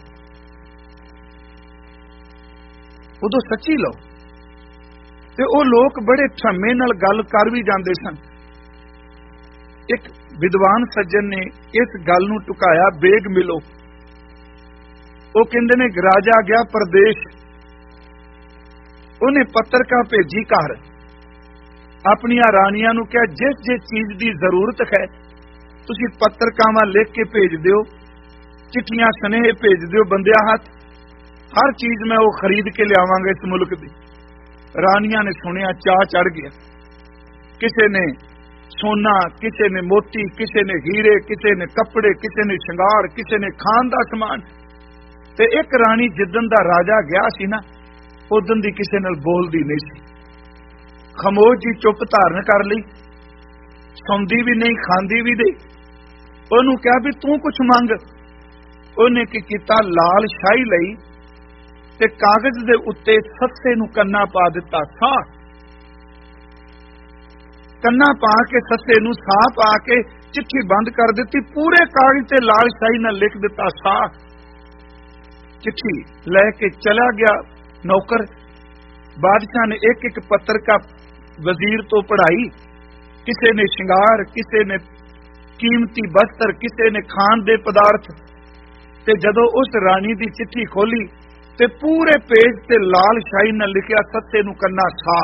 उदों सच्ची लो ते ओ लोग बड़े ठम्मे नाल गल कर भी जाते सन। एक विद्वान सज्जन ने इस गल नूं टुकाया, बेग मिलो। वो कहंदे ने राजा गया प्रदेश, उन्हें पत्रका भेजी घर, अपनिया रानियां नूं कहा जिस जिस चीज की जरूरत है तुसीं पत्रकावां लिख के भेज दिओ, चिट्ठियां सनेहे भेज दिओ बंदिया हथ, हर चीज मैं वो खरीद के लियावांगा इस मुल्क की। रानियां ने सुनिया, चाह चढ़ गया। किसी ने सोना, किसी ने मोती, किसी ने हीरे, किसी ने कपड़े, किसी ने श्रृंगार, किसी ने खान का समान। ते एक रानी जिदन दा राजा गया सी ना, उदन दी किसी नाल बोलदी नहीं सी, खमोश जी चुप धारण कर ली, सौंदी भी नहीं खांदी भी नहीं। ओनू कहा भी तू कुछ मंग, उन्हें की कीता, लाल शाही लई ते कागज दे उत्ते सस्से नू कन्ना पा दिता, सा कन्ना पा के सस्से नू सा पा के चिट्ठी बंद कर दी, पूरे कागज ते लाल शाही नाल लिख दिता सा। चिट्ठी लैके चला गया नौकर। बादशाह ने एक एक पत्र का वजीर तो पढ़ाई, किसी ने श्रृंगार, किसी ने कीमती वस्त्र, किसी ने खान दे पदार्थ। ते जदों उस रानी दी चिट्ठी खोली ते पूरे पेज ते लाल शाही नाल लिखिया सत्ते नू कन्ना सा।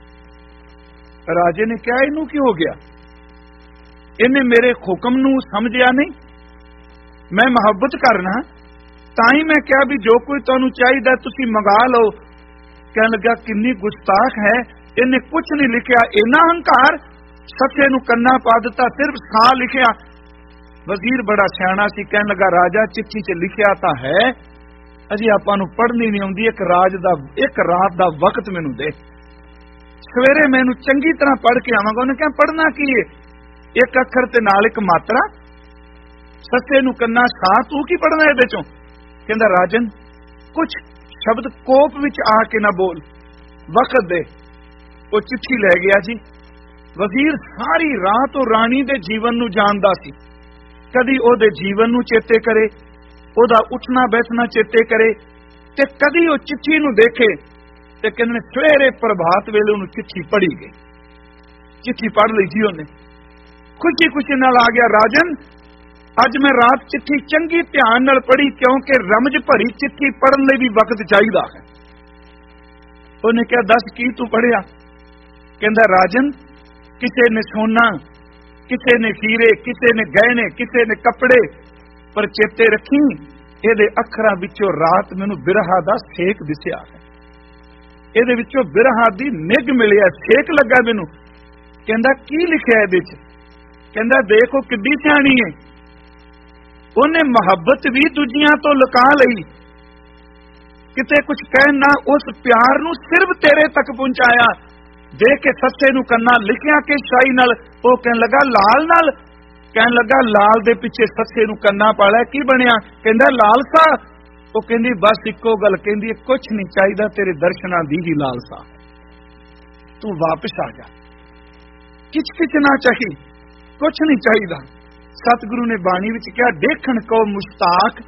राजे ने कहा इनू की हो गया, इन्हें मेरे हुक्म नू समझिया नहीं, मैं मुहब्बत करना ताई मैं क्या भी जो कोई तुहानू चाहिदा तुसी मंगा लो। कहने लगा किन्नी गुस्ताख है, इन्हें कुछ नहीं लिखिया, इन्ना हंकार, सत्ते नू कन्ना पा दिता, सिर्फ सा लिखिया। वजीर बड़ा सियाणा सी, कहने लगा राजा चिट्ठी च लिखिया तां है, अजी आपां नू पढ़नी नहीं आउंदी, एक राज दा एक रात दा वक्त मैनू दे, सवेरे मैनू चंगी तरह पढ़ के आवांगा। उन्हें कहा पढ़ना की है, एक अखर ते नाल एक मात्रा, सत्ते नू कन्ना सा, तू की पढ़ना इहदे चों? कहंदा राजन कुछ शब्द कोप विच आके ना बोल, वक्त दे। वो चिट्ठी लै गया जी। वजीर सारी रात ओ रानी दे जीवन नू जानदा सी, कदी ओदे जीवन नू चेते करे, ओदा उठना बैठना चेते करे, ते कदी ओ चिट्ठी नू देखे ते कहने सवेरे प्रभात वेले उन्हें चिट्ठी पढ़ी गई। चिट्ठी पढ़ ली जी उन्हें, खुशी खुशी नाल आ गया, राजन अज मैं रात चिट्ठी चंगी ध्यान नाल पढ़ी, क्योंकि रमज भरी चिट्ठी पढ़न लई भी वक्त चाहिदा है। उन्हें कहा दस की तू पढ़िया? कहंदा राजन किसी ने सोना, किसी ने हीरे, किसी ने गहने, किसी ने कपड़े, पर चेते रखी इहदे अखरां विचों रात मैनू बिरहा दा सेक दिसिया है, इहदे विचों बिरहा दी निग मिलिया, सेक लगा मैनू। कहंदा की लिखिया इहदे च? कहंदा देखो किड्डी सियाणी है, उन्हें मुहब्बत भी दूजियां तो लुका लई, किते कुछ कहना उस प्यार नू सिर्फ तेरे तक पहुंचाया। देख के सच्चे नू कन्ना लिखिया कि शाही नाल, ओ कहन लगा लाल नाल, कहन लगा लाल दे पिछे सच्चे नू कन्ना पाला, की बनया? कहंदा लालसा। ओ कहंदी बस इक्को गल कहंदी, कुछ नहीं चाहिदा, तेरे दर्शनां दी ही लालसा, तू वापस आ जा, किच किच ना चाहिए, कुछ नहीं चाहिदा। सतगुरु ने बाणी विच कहा देखण को मुश्ताक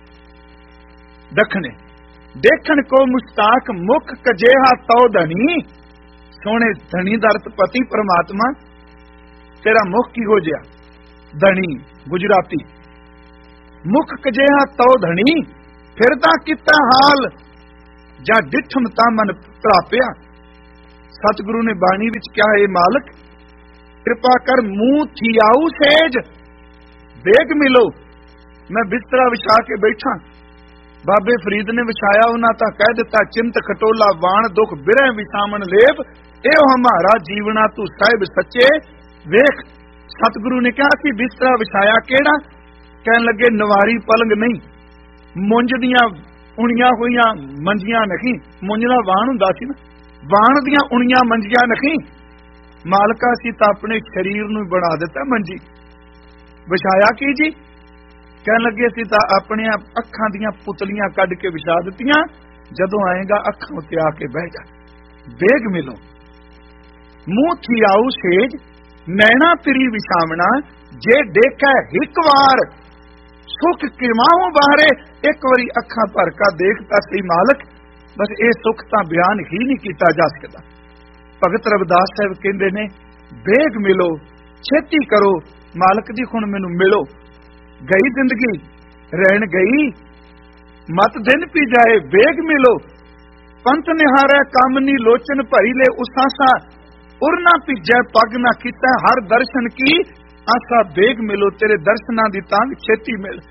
दखने, देखण को मुश्ताक मुख कजेहा तो धनी। सोने धनी दा अर्थ पति परमात्मा, तेरा मुख की हो जिया धनी गुजराती, ਮੁਖ ਕਜਿਹਾ ਤਉ ਧਣੀ, ਫਿਰਦਾ ਕੀਤਾ ਹਾਲ, ਜਾਂ ਡਿਠਮ ਤਾਂ ਮਨ ਭਰਾਪਿਆ। ਸਤਿਗੁਰੂ ਨੇ ਬਾਣੀ ਵਿੱਚ ਕਿਹਾ, ਏ ਮਾਲਕ ਕਿਰਪਾ ਕਰ ਮੂੰਹ ਥਿਆਉ ਸੇਜ, ਵੇਗ ਮਿਲੋ। ਮੈਂ ਬਿਸਤਰਾ ਵਿਛਾ ਕੇ ਬੈਠਾ, ਬਾਬੇ ਫਰੀਦ ਨੇ ਵਿਛਾਇਆ, ਉਹਨਾਂ ਤਾਂ ਕਹਿ ਦਿੱਤਾ, ਚਿੰਤ ਖਟੋਲਾ ਵਾਣ ਦੁਖ ਬਿਰਹਿ ਵਿਸਾਮਣ ਲੇਪ, ਇਹੋ ਹਮਾਰਾ ਜੀਵਨਾ ਤੂੰ ਸਾਹਿਬ ਸੱਚੇ ਵੇਖ। ਸਤਿਗੁਰੂ ਨੇ ਕਿਹਾ ਸੀ ਬਿਸਤਰਾ ਵਿਛਾਇਆ ਕਿਹੜਾ? ਕਹਿਣ ਲੱਗੇ ਨਵਾਰੀ ਪਲੰਗ ਨਹੀਂ, ਮੁੰਜ ਦੀਆਂ ਉਣੀਆਂ ਹੋਈਆਂ ਮੰਜੀਆਂ ਨਹੀਂ। ਮੁੰਜ ਦਾ ਵਾਣ ਹੁੰਦਾ ਸੀ ਨਾ, ਵਾਣ ਦੀਆਂ ਉਣੀਆਂ ਮੰਜੀਆਂ ਨਹੀਂ। ਮਾਲਕਾ ਸੀ ਤਾਂ ਆਪਣੇ ਸਰੀਰ ਨੂੰ ਬਣਾ ਦਿੱਤਾ ਮੰਜੀ, ਵਿਛਾਇਆ ਕੀ ਜੀ? ਕਹਿਣ ਲੱਗੇ ਸੀ ਤਾਂ ਆਪਣੀਆਂ ਅੱਖਾਂ ਦੀਆਂ ਪੁਤਲੀਆਂ ਕੱਢ ਕੇ ਵਿਛਾ ਦਿੱਤੀਆਂ, ਜਦੋਂ ਆਏਗਾ ਅੱਖਾਂ ਉੱਤੇ ਆ ਕੇ ਬਹਿ ਜਾ, ਵੇਗ ਮਿਲੋ। ਮੂੰਹ ਥਿਆਉ ਸੇਜ, ਨੈਣਾ ਪਿਰੀ ਵਿਛਾਵਣਾ, ਜੇ ਦੇਖੈ ਇੱਕ ਵਾਰ, ਸੁਖ ਕਿਮਾਹੋਂ ਬਾਹਰੇ। ਇੱਕ ਵਾਰੀ ਅੱਖਾਂ ਭਰ ਕੇ ਦੇਖ ਤਾਂ ਸਹੀ ਮਾਲਕ, ਬਸ ਇਹ ਸੁਖ ਤਾਂ ਬਿਆਨ ਹੀ ਨਹੀਂ ਕੀਤਾ ਜਾ ਸਕਦਾ। ਭਗਤ ਰਵਿਦਾਸ ਸਾਹਿਬ ਕਹਿੰਦੇ ਨੇ, ਵੇਗ ਮਿਲੋ, ਛੇਤੀ ਕਰੋ ਮਾਲਕ ਦੀ, ਹੁਣ ਮੈਨੂੰ ਮਿਲੋ। ਗਈ ਜ਼ਿੰਦਗੀ ਰਹਿਣ ਗਈ, ਮਤ ਦਿਨ ਪੀ ਜਾਏ, ਵੇਗ ਮਿਲੋ। ਪੰਥ ਨਿਹਾਰੈ ਕੰਮ ਨੀ ਲੋਚਨ ਭਰੀ ਲੈ ਉਸਾਸਾ, ਉਰ ਨਾ ਭਿਜੈ ਪੱਗ ਨਾ ਕੀਤਾ, ਹਰ ਦਰਸ਼ਨ ਕੀ ਆਸਾ। ਵੇਗ ਮਿਲੋ, ਤੇਰੇ ਦਰਸ਼ਨਾਂ ਦੀ ਤਾਂਗ ਛੇਤੀ ਮਿਲ।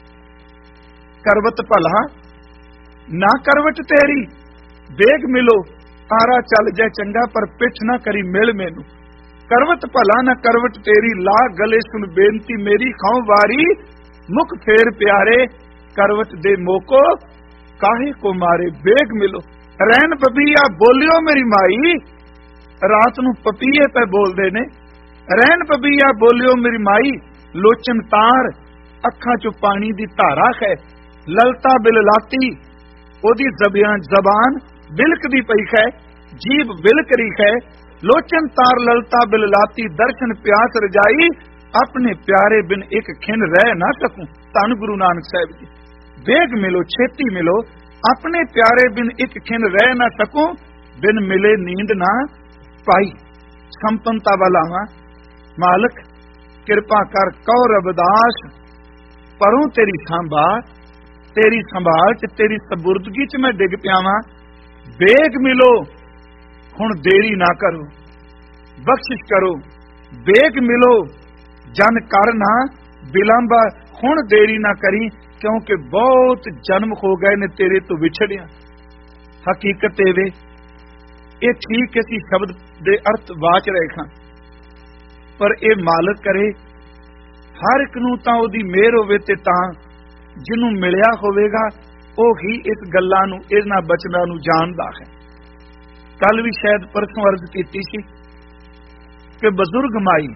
ਕਰਵਤ ਭਲਾ ਨਾ ਕਰਵਟ ਤੇਰੀ, ਵੇਗ ਮਿਲੋ। ਤਾਰਾ ਚੱਲ ਜਾਏ ਚੰਗਾ, ਪਰ ਪਿੱਠ ਨਾ ਕਰੀ ਮਿਲ ਮੈਨੂੰ। ਕਰਵਤ ਭਲਾ ਨਾ ਕਰਵਟ ਤੇਰੀ, ਲਾ ਗਲੇ ਸੁਣ ਬੇਨਤੀ ਮੇਰੀ, ਖਾਉ ਵਾਰੀ ਮੁਖ ਫੇਰ ਪਿਆਰੇ, ਕਰਵਟ ਦੇ ਮੋਕੋ ਕਾਹੇ ਕੋ ਮਾਰੇ। ਵੇਗ ਮਿਲੋ। ਰਹਿਣ ਬਬੀਆ ਬੋਲਿਓ ਮੇਰੀ ਮਾਈ, ਰਾਤ ਨੂੰ ਪਪੀਏ ਪੈ ਬੋਲਦੇ ਨੇ। ਰਹਿਣ ਬਬੀਆ ਬੋਲਿਓ ਮੇਰੀ ਮਾਈ, ਲੋਚਨ ਤਾਰ ਅੱਖਾਂ ਚੋਂ ਪਾਣੀ ਦੀ ਧਾਰਾ ਹੈ। ਲਲਤਾ ਬਿਲਲਾਤੀ, ਉਹਦੀ ਜ਼ਬਾਨ ਜ਼ਬਾਨ ਬਿਲਕਦੀ ਪਈ ਹੈ, ਜੀਭ ਬਿਲਕ ਰਹੀ ਹੈ। ਲੋਚਨ ਤਾਰ ਲਲਤਾ ਬਿਲਲਾਤੀ, ਦਰਸ਼ਨ ਪਿਆਸ ਰਜਾਈ, ਆਪਣੇ ਪਿਆਰੇ ਬਿਨ ਇੱਕ ਖਿੰਨ ਰਹਿ ਨਾ ਸਕੂੰ। ਧੰਨ ਗੁਰੂ ਨਾਨਕ ਸਾਹਿਬ ਜੀ। ਵੇਗ ਮਿਲੋ, ਛੇਤੀ ਮਿਲੋ, ਆਪਣੇ ਪਿਆਰੇ ਬਿਨ ਇੱਕ ਖਿੰਨ ਰਹਿ ਨਾ ਸਕੂੰ, ਬਿਨ ਮਿਲੇ ਨੀਂਦ ਨਾ ਪਾਈ। ਸੰਪੰਨਤਾ ਵਾਲਾ ਮਾਲਕ ਕਿਰਪਾ ਕਰ, ਕਉ ਰਵਿਦਾਸ ਪਰੋਂ ਤੇਰੀ ਸੰਭਾ, ਤੇਰੀ ਸੰਭਾਲ ਚ ਤੇਰੀ ਸਬੁਰਦਗੀ ਚ ਮੈਂ ਡਿੱਗ ਪਿਆ ਵਾਂ। ਵੇਗ ਮਿਲੋ, ਹੁਣ ਦੇਰੀ ਨਾ ਕਰੋ, ਬਖਸ਼ਿਸ਼ ਕਰੋ। ਵੇਗ ਮਿਲੋ, ਜਨ ਕਰ ਨਾ ਵਿਲੰਬ, ਹੁਣ ਦੇਰੀ ਨਾ ਕਰੀ, ਕਿਉਂਕਿ ਬਹੁਤ ਜਨਮ ਹੋ ਗਏ ਨੇ ਤੇਰੇ ਤੋਂ ਵਿਛੜਿਆ। ਹਕੀਕਤ ਇਹ ਵੇ, ਇਹ ਠੀਕ ਅਸੀਂ ਸ਼ਬਦ ਦੇ ਅਰਥ ਵਾਚ ਰਹੇ ਖਾਂ, ਪਰ ਇਹ ਮਾਲਕ ਕਰੇ ਹਰ ਇੱਕ ਨੂੰ ਤਾਂ ਉਹਦੀ ਮਿਹਰ ਹੋਵੇ, ਤੇ ਤਾਂ ਜਿਹਨੂੰ ਮਿਲਿਆ ਹੋਵੇਗਾ ਉਹ ਹੀ ਇਸ ਗੱਲਾਂ ਨੂੰ, ਇਹਨਾਂ ਬਚਨਾਂ ਨੂੰ ਜਾਣਦਾ ਹੈ। ਕੱਲ ਵੀ ਸ਼ਾਇਦ ਪਰਸੋਂ ਅਰਜ਼ ਕੀਤੀ ਸੀ ਕਿ ਬਜ਼ੁਰਗ ਮਾਈ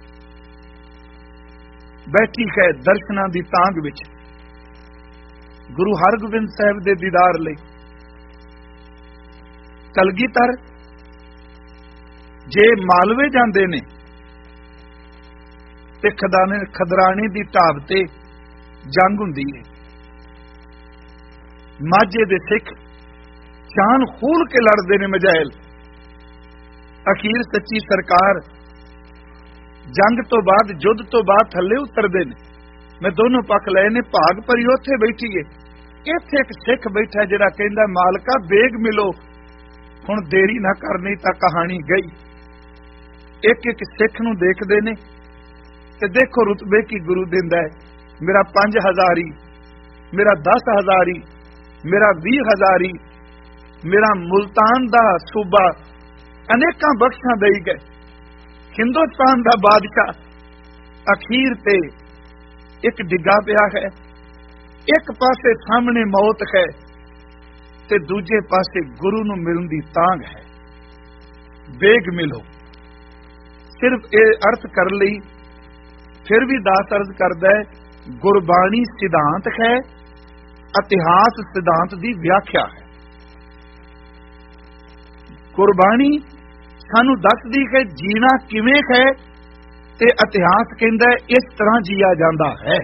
ਬੈਠੀ ਹੈ ਦਰਸ਼ਨਾਂ ਦੀ ਤਾਂਗ ਵਿੱਚ, ਗੁਰੂ ਹਰਗੋਬਿੰਦ ਸਾਹਿਬ ਦੇ ਦੀਦਾਰ ਲਈ। ਕਲਗੀਧਰ ਜੇ ਮਾਲਵੇ ਜਾਂਦੇ ਨੇ ਤੇ ਖਦਾਨੇ ਖਦਰਾਣੇ ਦੀ ਢਾਬ ਤੇ ਜੰਗ ਹੁੰਦੀ ਹੈ, ਮਾਝੇ ਦੇ ਸਿੱਖ ਜਾਨ ਖੂਲ ਕੇ ਲੜਦੇ ਨੇ ਮਜਾਇਲ। ਅਖੀਰ ਸੱਚੀ ਸਰਕਾਰ ਜੰਗ ਤੋਂ ਬਾਅਦ, ਯੁੱਧ ਤੋਂ ਬਾਅਦ ਥੱਲੇ ਉਤਰਦੇ ਨੇ। ਮੈਂ ਦੋਨੋਂ ਪੱਖ ਲਏ ਨੇ, ਭਾਗ ਭਰੀ ਉੱਥੇ ਬੈਠੀਏ। ਇੱਥੇ ਇੱਕ ਸਿੱਖ ਬੈਠਾ ਜਿਹੜਾ ਕਹਿੰਦਾ, ਮਾਲਕਾ ਵੇਗ ਮਿਲੋ, ਹੁਣ ਦੇਰੀ ਨਾ ਕਰਨੀ ਤਾਂ ਕਹਾਣੀ ਗਈ। ਇੱਕ ਇੱਕ ਸਿੱਖ ਨੂੰ ਦੇਖਦੇ ਨੇ ਤੇ ਦੇਖੋ ਰੁਤਬੇ ਕੀ ਗੁਰੂ ਦਿੰਦਾ ਹੈ। ਮੇਰਾ ਪੰਜ ਹਜ਼ਾਰੀ, ਮੇਰਾ ਦਸ ਹਜ਼ਾਰੀ, ਮੇਰਾ ਵੀਹ ਹਜ਼ਾਰੀ, ਮੇਰਾ ਮੁਲਤਾਨ ਦਾ ਸੂਬਾ, ਅਨੇਕਾਂ ਬਖਸ਼ਾਂ ਦੇਈ ਗਏ। ਹਿੰਦੁਸਤਾਨ ਦਾ ਬਾਦਸ਼ਾਹ ਅਖੀਰ ਤੇ ਇੱਕ ਡਿੱਗਾ ਪਿਆ ਹੈ, ਇੱਕ ਪਾਸੇ ਸਾਹਮਣੇ ਮੌਤ ਹੈ ਤੇ ਦੂਜੇ ਪਾਸੇ ਗੁਰੂ ਨੂੰ ਮਿਲਣ ਦੀ ਤਾਂਘ ਹੈ। ਵੇਗ ਮਿਲੋ। ਸਿਰਫ ਇਹ ਅਰਥ ਕਰ ਲਈ, ਫਿਰ ਵੀ ਦਾਸ ਅਰਜ਼ ਕਰਦਾ ਹੈ, ਗੁਰਬਾਣੀ ਸਿਧਾਂਤ ਹੈ, ਇਤਿਹਾਸ ਸਿਧਾਂਤ ਦੀ ਵਿਆਖਿਆ ਹੈ। ਗੁਰਬਾਣੀ ਸਾਨੂੰ ਦੱਸਦੀ ਹੈ ਜੀਣਾ ਕਿਵੇਂ ਹੈ, ਤੇ ਇਤਿਹਾਸ ਕਹਿੰਦਾ ਇਸ ਤਰ੍ਹਾਂ ਜੀਆ ਜਾਂਦਾ ਹੈ।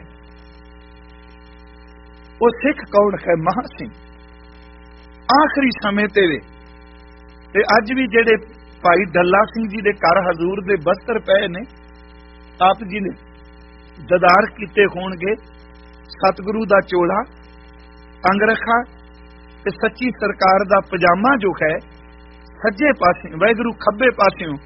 ਉਹ ਸਿੱਖ ਕੌਣ ਹੈ? ਮਹਾਂ ਸਿੰਘ। ਆਖਰੀ ਸਮੇਂ ਤੇ ਤੇ ਅੱਜ ਵੀ ਜਿਹੜੇ ਭਾਈ ਡੱਲਾ ਸਿੰਘ ਜੀ ਦੇ ਘਰ ਹਜ਼ੂਰ ਦੇ ਬਸਤਰ ਪਏ ਨੇ, ਆਪ ਜੀ ਨੇ ਦਦਾਰ ਕੀਤੇ ਹੋਣਗੇ, ਸਤਿਗੁਰੂ ਦਾ ਚੋਲਾ ਅੰਗਰਖਾ ਤੇ ਸੱਚੀ ਸਰਕਾਰ ਦਾ ਪਜਾਮਾ ਜੋ ਹੈ ਸੱਜੇ ਪਾਸੇ, ਵਾਹਿਗੁਰੂ ਖੱਬੇ ਪਾਸਿਓਂ